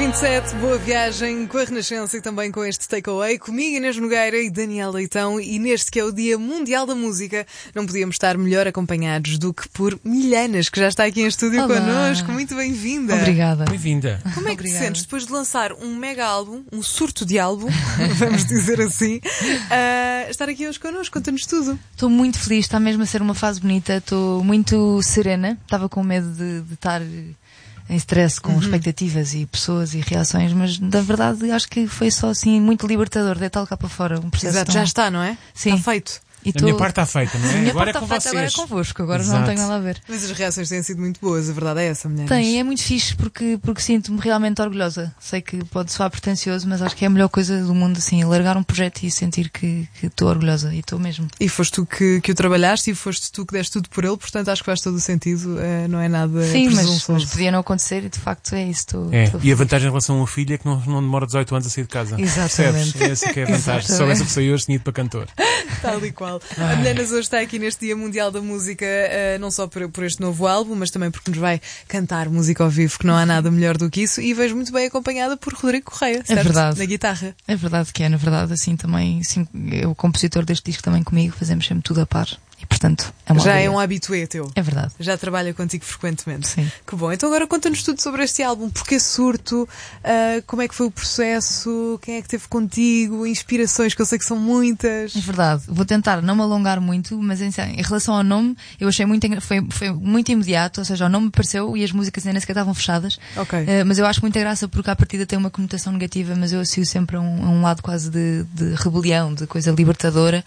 8h27, boa viagem com a Renascença e também com este Takeaway. Comigo, Inês Nogueira e Daniel Leitão. E neste que é o Dia Mundial da Música, não podíamos estar melhor acompanhados do que por Milhanas, que já está aqui em estúdio connosco. Muito bem-vinda. Obrigada. Bem-vinda. Como é que te sentes depois de lançar um mega álbum, um surto de álbum, vamos dizer assim, estar aqui hoje connosco? Conta-nos tudo. Estou muito feliz, está mesmo a ser uma fase bonita, estou muito serena. Estava com medo de estar em stress com expectativas e pessoas e reações, mas na verdade acho que foi só assim muito libertador deitar cá para fora. Um processo Exato, já está, não é? Sim. Está feito. A minha parte está feita, não é? A minha Agora parte é com está feita, vocês. agora é convosco, agora Exato. não tenho nada a ver. Mas as reações têm sido muito boas, a verdade é essa, mulher. Tem, é muito fixe porque sinto-me realmente orgulhosa. Sei que pode soar pretencioso, mas acho que é a melhor coisa do mundo, assim, largar um projeto e sentir que estou orgulhosa, e estou mesmo. E foste tu que o trabalhaste e foste tu que deste tudo por ele, portanto acho que faz todo o sentido, não é nada Sim, presunçoso. mas podia não acontecer e de facto é isso. Estou E a feliz. vantagem em relação a uma filha é que não demora 18 anos a sair de casa. Exatamente. Percebes? Essa que é a vantagem. Se soubesse o que saiu hoje, tinha ido para cantor. Tal e qual. A Milhanas hoje está aqui neste Dia Mundial da Música, não só por este novo álbum, mas também porque nos vai cantar música ao vivo, que não há nada melhor do que isso, e vejo muito bem acompanhada por Rodrigo Correia, certo? É verdade. Na guitarra. É verdade que é, na verdade, assim também, assim, o compositor deste disco também comigo, fazemos sempre tudo a par. E portanto, é uma Já alegria. é um habitué teu. É verdade. Já trabalha contigo frequentemente. Sim. Que bom. Então agora conta-nos tudo sobre este álbum. Porquê surto? Como é que foi o processo? Quem é que esteve contigo? Inspirações, que eu sei que são muitas. É verdade. Vou tentar não me alongar muito, mas em relação ao nome, eu achei foi muito imediato, ou seja, o nome me pareceu e as músicas ainda nem sequer estavam fechadas. Ok. Mas eu acho muita graça porque à partida tem uma conotação negativa, mas eu associo sempre a um lado quase de rebelião, de coisa libertadora.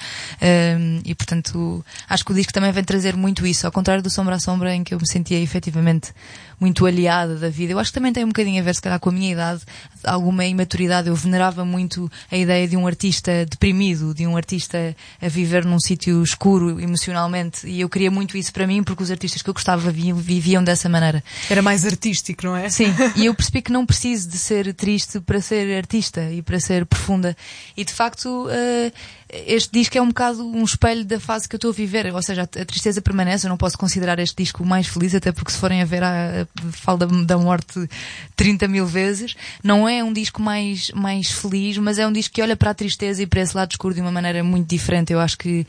E portanto, acho que o disco também vem trazer muito isso, ao contrário do Sombra a Sombra, em que eu me sentia efetivamente muito aliada da vida. Eu acho que também tem um bocadinho a ver, se calhar, com a minha idade, alguma imaturidade. Eu venerava muito a ideia de um artista deprimido, de um artista a viver num sítio escuro emocionalmente, e eu queria muito isso para mim, porque os artistas que eu gostava viviam dessa maneira. Era mais artístico, não é? Sim, e eu percebi que não preciso de ser triste para ser artista e para ser profunda. E de facto, este disco é um bocado um espelho da fase que eu estou a viver, ou seja, a tristeza permanece. Eu não posso considerar este disco o mais feliz, até porque se forem a ver, falo da morte 30 mil vezes. Não é um disco mais feliz, mas é um disco que olha para a tristeza e para esse lado escuro de uma maneira muito diferente. Eu acho que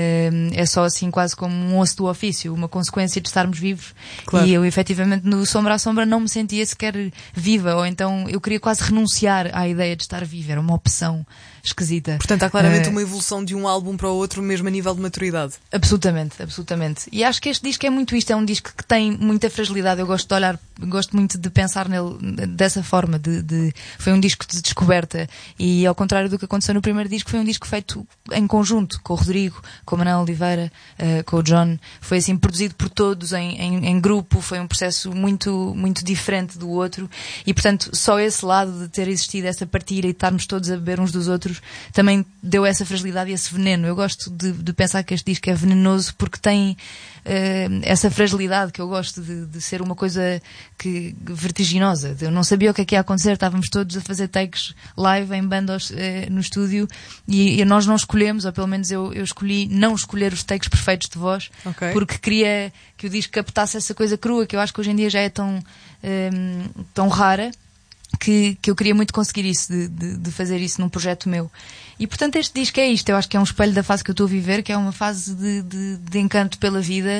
é só assim quase como um osso do ofício, uma consequência de estarmos vivos. Claro. E eu efetivamente no Sombra a Sombra não me sentia sequer viva, ou então eu queria quase renunciar à ideia de estar viva, era uma opção esquisita. Portanto, há claramente uma evolução de um álbum para o outro, mesmo a nível de maturidade. Absolutamente, absolutamente. E acho que este disco é muito isto, é um disco que tem muita fragilidade. Eu gosto de olhar, gosto muito de pensar nele dessa forma, foi um disco de descoberta, e ao contrário do que aconteceu no primeiro disco, foi um disco feito em conjunto, com o Rodrigo, com o Manuel Oliveira, com o John. Foi assim, produzido por todos em grupo, foi um processo muito, muito diferente do outro, e portanto, só esse lado de ter existido essa partilha e de estarmos todos a beber uns dos outros, também deu essa fragilidade e esse veneno. Eu gosto de pensar que este disco é venenoso porque tem essa fragilidade, que eu gosto de ser uma coisa vertiginosa. Eu não sabia o que é que ia acontecer, estávamos todos a fazer takes live em bandas no estúdio, e nós não escolhemos, ou pelo menos eu escolhi não escolher os takes perfeitos de voz, Okay. porque queria que o disco captasse essa coisa crua, que eu acho que hoje em dia já é tão rara, que eu queria muito conseguir isso, de fazer isso num projeto meu. E portanto este disco é isto. Eu acho que é um espelho da fase que eu estou a viver, que é uma fase de encanto pela vida,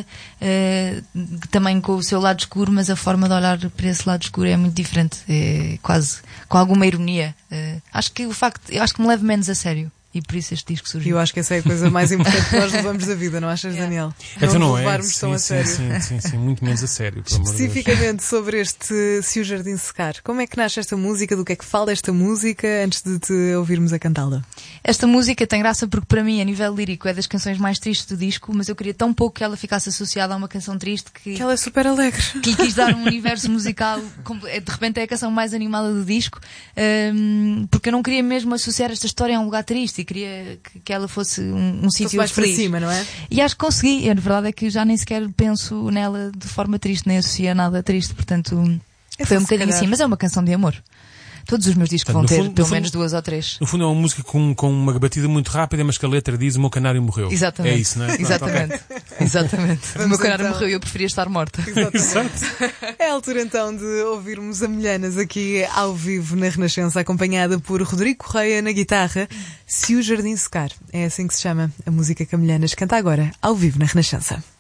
também com o seu lado escuro, mas a forma de olhar para esse lado escuro é muito diferente, quase com alguma ironia. Acho que me levo menos a sério, e por isso este disco surgiu. E eu acho que essa é a coisa mais importante que nós levamos da vida, não achas, Daniel? Então não é? levarmos tão a sério. Sim, muito menos a sério, pelo amor de Deus. Especificamente sobre este Se o Jardim Secar, como é que nasce esta música? Do que é que fala esta música antes de te ouvirmos a cantá-la? Esta música tem graça porque para mim, a nível lírico, é das canções mais tristes do disco, mas eu queria tão pouco que ela ficasse associada a uma canção triste que ela é super alegre. Que lhe quis dar um universo musical, de repente é a canção mais animada do disco, porque eu não queria mesmo associar esta história a um lugar triste, e queria que ela fosse um sítio mais feliz. para cima, não é? E acho que consegui. A verdade é que já nem sequer penso nela de forma triste, nem associo a nada triste, portanto foi um bocadinho assim, mas é uma canção de amor. Todos os meus discos vão ter pelo menos 2 ou 3. No fundo é uma música com uma batida muito rápida, mas que a letra diz: o meu canário morreu. Exatamente. É isso, não é? Exatamente. Exatamente. O meu canário morreu e eu preferia estar morta. Exato. É a altura então de ouvirmos a Milhanas aqui ao vivo na Renascença, acompanhada por Rodrigo Correia na guitarra. Se o Jardim Secar, é assim que se chama a música que a Milhanas canta agora ao vivo na Renascença.